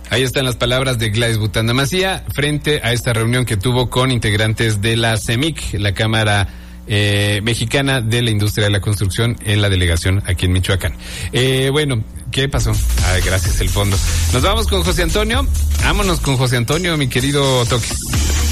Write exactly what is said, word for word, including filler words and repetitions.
Ahí están las palabras de Gladys Butanda Macía frente a esta reunión que tuvo con integrantes de la CEMIC, la Cámara eh, Mexicana de la Industria de la Construcción, en la delegación aquí en Michoacán. Eh, bueno, ¿qué pasó? Ay, gracias, el fondo. Nos vamos con José Antonio. Vámonos con José Antonio, mi querido Toques.